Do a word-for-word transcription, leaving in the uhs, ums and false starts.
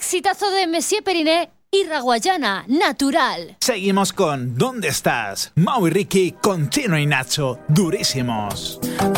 exitazo de Monsieur Periné y Raguayana, Natural. Seguimos con ¿Dónde estás? Mau y Ricky con Chino y Nacho, durísimos.